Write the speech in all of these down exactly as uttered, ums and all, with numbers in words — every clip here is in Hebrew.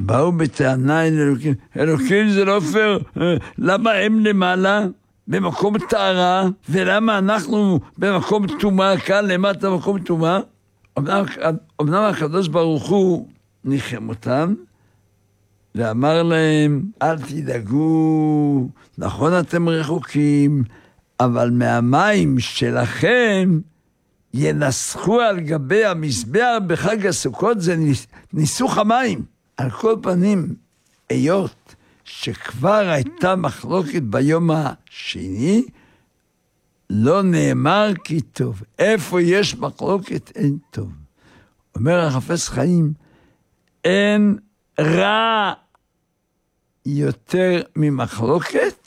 באו בטענה אל אלוקים, אלוקים זה לא פייר, למה הם למעלה במקום טהרה, ולמה אנחנו במקום תומה, כאן למטה במקום תומה? אמנם, אמנם הקדוש ברוך הוא ניחם אותם, ואמר להם, אל תדאגו, נכון אתם רחוקים, אבל מהמים שלכם ינסחו על גבי המזבח בחג הסוכות, זה ניסוך המים. על כל פנים, היות שכבר הייתה מחלוקת ביום השני, לא נאמר כי טוב. איפה יש מחלוקת אין טוב. אומר החפץ חיים, אין רע יותר ממחלוקת,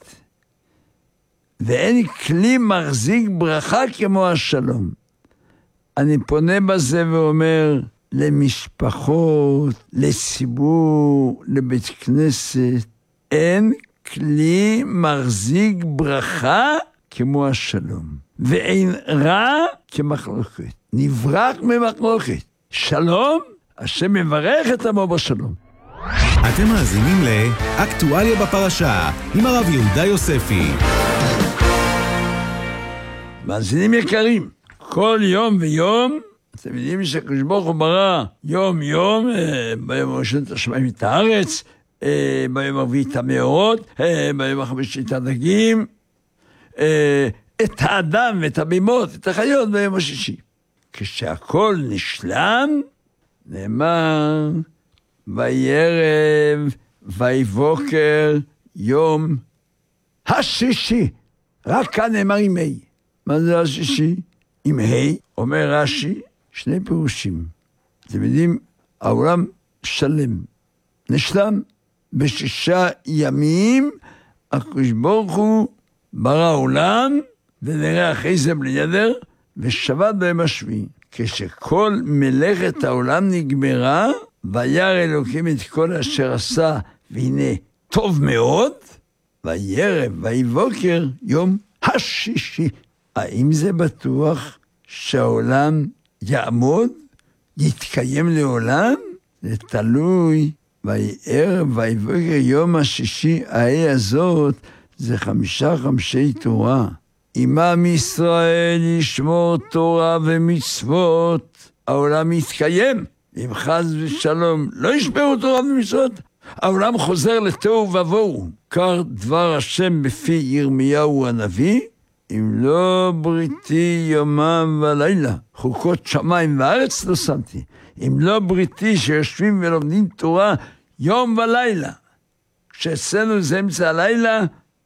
ואין כלי מחזיק ברכה כמו השלום. אני פונה בזה ואומר, למשפחות, לציבור, לבית כנסת, אין כלי מחזיק ברכה כמו השלום. ואין רע כמחלוקת. נברח ממחלוקת. שלום, השם מברך את עמו בשלום. אתם מאזינים לאקטואליה בפרשה עם הרב יהודה יוספי. מאזינים יקרים, כל יום ויום, אתם יודעים שהקדוש ברוך הוא ברא יום יום, ביום הראשון את השמיים את הארץ, ביום הרביעי את המאורות, ביום החמישי את הדגים, את האדם ואת הבימות, את החיות ביום השישי. כשהכל נשלם, נאמר, ויערב, ויבוקר, יום השישי. רק כאן נאמר עם ה'. מה זה השישי? עם ה', אומר רש"י, שני פירושים. אתם יודעים, העולם שלם, נשלם בשישה ימים, הקדוש ברוך הוא ברא עולם, ונראה אחרי זה בלי נדר, ושבת ביום השביעי. כשכל מלאכת העולם נגמרה, וירא אלוקים את כל אשר עשה, והנה טוב מאוד, ויערב ויבוקר יום השישי. האם זה בטוח שהעולם יעמוד, יתקיים לעולם? זה תלוי. ויערב ויבוקר יום השישי, ההיא הזאת, זה חמישה חמשי תורה. עמם ישראל ישמור תורה ומצוות, העולם יתקיים. אם חס ושלום לא ישמרו תורה ומצוות, העולם חוזר לתוהו ובוהו. כך דבר השם בפי ירמיהו הנביא, אם לא בריתי יומם ולילה, חוקות שמיים וארץ לא שמתי. אם לא בריתי שיושבים ולומדים תורה יום ולילה. כשאצלנו זה אמצע הלילה,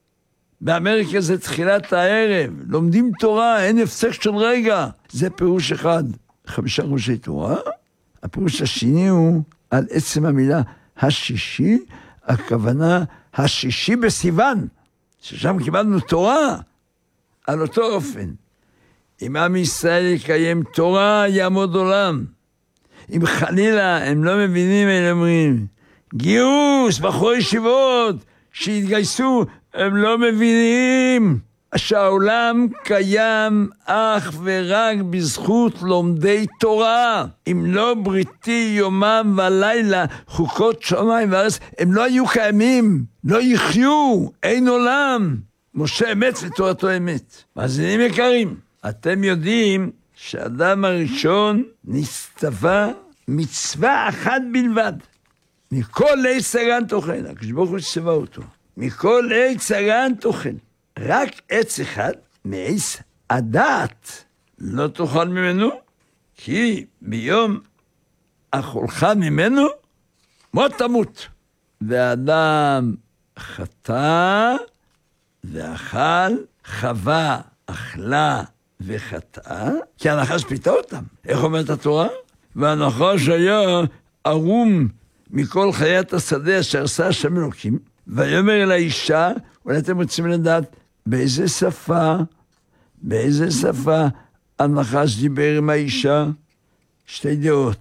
באמריקה זה תחילת הערב. לומדים תורה, אין הפסק של רגע. זה פירוש אחד, חמישה חומשי תורה. הפירוש השני הוא על עצם המילה השישי, הכוונה השישי בסיוון, ששם קיבלנו תורה. על אותו אופן, אם עם ישראל יקיים תורה, יעמוד עולם. אם חלילה הם לא מבינים, הם אומרים, גיוס, בחורי ישיבות, שהתגייסו, הם לא מבינים שהעולם קיים אך ורק בזכות לומדי תורה. אם לא בריתי יומם ולילה, חוקות שמיים וארץ, הם לא היו קיימים, לא יחיו, אין עולם. משה אמת ותורתו אמת. מאזינים יקרים, אתם יודעים שהאדם הראשון נצטווה מצווה אחת בלבד. מכל עץ הגן תאכל, הקדוש ברוך הוא ציווה אותו. מכל עץ הגן תאכל. רק עץ אחד מעץ הדעת לא תאכל ממנו, כי ביום אכולך ממנו מות תמות. והאדם חטא ואכל, חווה, אכלה וחטאה, כי הנחש פיתה אותם. איך אומרת התורה? והנחש היה ערום מכל חיית השדה אשר עשה השם אלוקים, ויאמר אל האישה, אולי אתם רוצים לדעת באיזה שפה, באיזה שפה הנחש דיבר עם האישה? שתי דעות.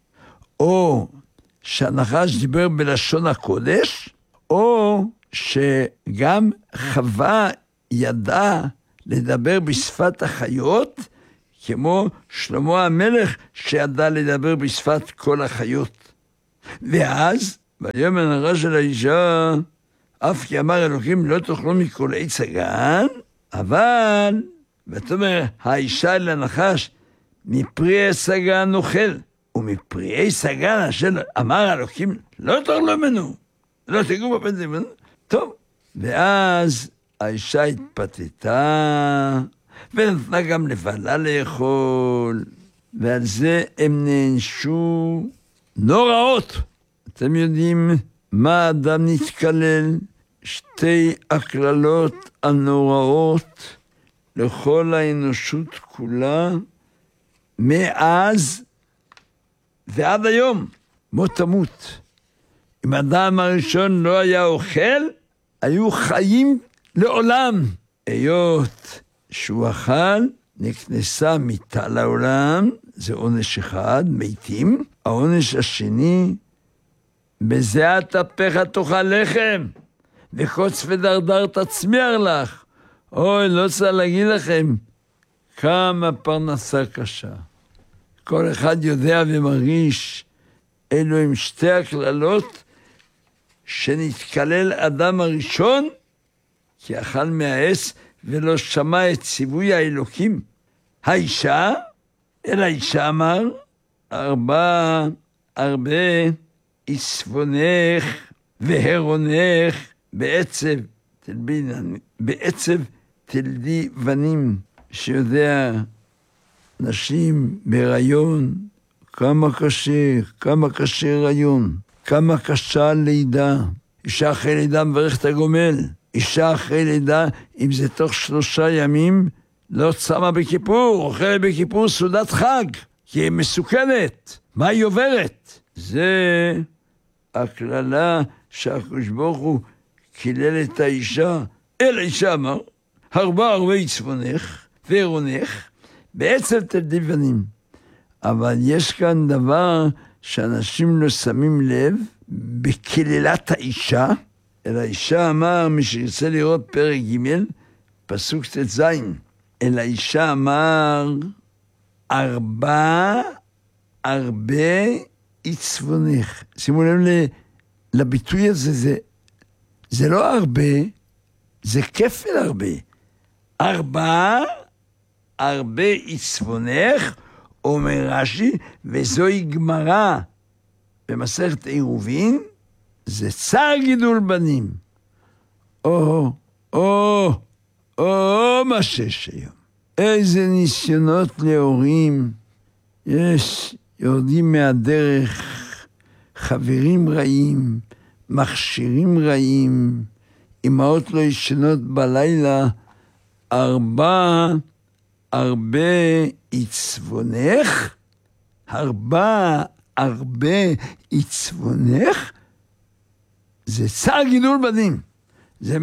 או שהנחש דיבר בלשון הקודש, או שגם חווה ידעה לדבר בשפת החיות, כמו שלמה המלך שידע לדבר בשפת כל החיות. ואז ויאמר הנחש של האישה, אף כי אמר אלוקים לא תאכלו מכל עץ הגן, אבל, ותאמר האישה אל הנחש, מפרי עץ הגן נאכל, ומפרי עץ הגן אשר אמר אלוקים לא תאכלו ממנו, לא תיגעו בפן ממנו. טוב, ואז האישה התפתתה, ונתנה גם לבעלה לאכול, ועל זה הם נענשו נוראות. אתם יודעים מה האדם נתקלל? שתי הכללות הנוראות לכל האנושות כולה, מאז ועד היום, מות תמות. אם האדם הראשון לא היה אוכל, היו חיים לעולם. היות שהוא אכל, נכנסה מיתה לעולם, זה עונש אחד, מתים. העונש השני, בזיעת אפיך תאכל לחם, וקוץ ודרדר תצמיח לך. אוי, לא צריך להגיד לכם, כמה פרנסה קשה. כל אחד יודע ומרגיש, אלו הם שתי הכללות שנתקלל אדם הראשון, כי אכל מהעץ ולא שמע את ציווי האלוקים. האישה, אל האישה אמר, ארבע, הרבה, עשבונך והרונך, בעצב תלבין, בעצב תלדי בנים, שיודע נשים בהיריון, כמה קשה, כמה קשה הריון, כמה קשה לידה. אישה אחרי לידה מברך את הגומל, אישה אחרי לידה, אם זה תוך שלושה ימים, לא צמה בכיפור, אוכלת בכיפור סעודת חג, כי היא מסוכנת. מה היא עוברת? זה הכללה שהקדוש ברוך הוא קילל את האישה. אל האישה אמר, הרבה הרבה צפונך והרונך, בעצם תלדי בנים. אבל יש כאן דבר שאנשים לא שמים לב, בקללת האישה. אל האישה אמר, מי שירצה לראות פרק ג' פסוק ט"ז, אל האישה אמר, ארבע הרבה עשבונך. שימו לב לביטוי הזה, זה, זה לא הרבה, זה כפל הרבה. ארבע הרבה עשבונך, אומר רש"י, וזוהי גמרא במסכת עירובין, זה צער גידול בנים. או, או, או, מה שיש היום. איזה ניסיונות להורים. יש, יורדים מהדרך, חברים רעים, מכשירים רעים, אמהות לא ישנות בלילה, ארבע, הרבה עצבונך, ארבע, הרבה עצבונך, זה צער גידול בנים. זה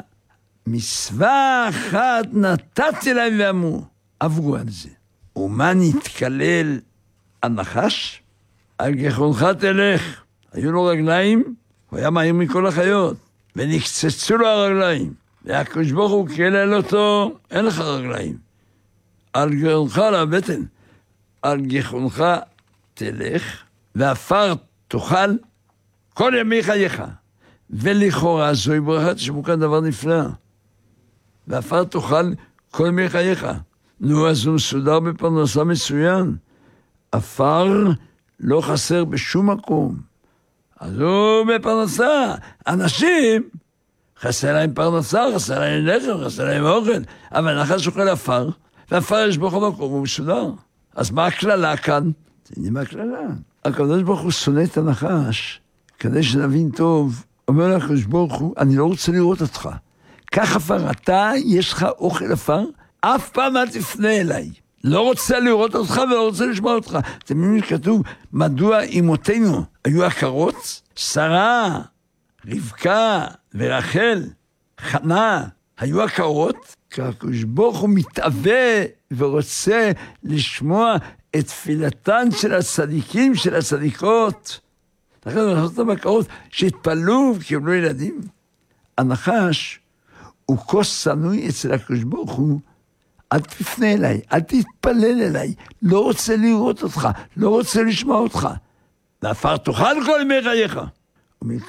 מהמצווה אחת נתתי להם ואמרו, עברו על זה. ומה נתקלל הנחש? על גחונך תלך. היו לו רגליים, הוא היה מהיר מכל החיות, ונקצצו לו הרגליים. והקדוש ברוך הוא קילל אותו, אין לך רגליים. על גחונך לבטן, על גחונך תלך, ועפר תאכל כל ימי חייך. ולכאורה זוהי ברכה, תשמעו כאן דבר נפלא. ועפר תאכל כל ימי חייך. נו, אז הוא מסודר בפרנסה מצוין. עפר לא חסר בשום מקום. אז הוא בפרנסה. אנשים, חסר להם פרנסה, חסר להם לחם, חסר להם אוכל. אבל נחש אוכל עפר, ועפר יש בכל מקום, הוא מסודר. אז מה הכללה כאן? זה נראה הכללה. הקדוש ברוך הוא שונא את הנחש, כדי שנבין טוב, אומר לקדוש ברוך הוא, אני לא רוצה לראות אותך. קח עפר, אתה, יש לך אוכל עפר, אף פעם אל תפנה אליי. לא רוצה לראות אותך ולא רוצה לשמוע אותך. אתם מבינים שכתוב, מדוע אמותינו היו עקרות? שרה, רבקה ורחל, חנה, היו עקרות? כי הקדוש ברוך הוא מתאווה ורוצה לשמוע את תפילתן של הצדיקים, של הצדיקות. לכן אנחנו עושים עקרות שהתפללו וקיבלו ילדים. הנחש הוא כוס צנוי אצל הקדוש ברוך הוא, אל תפנה אליי, אל תתפלל אליי, לא רוצה לראות אותך, לא רוצה לשמוע אותך. ועפר תאכל כל ימי חייך. ומ...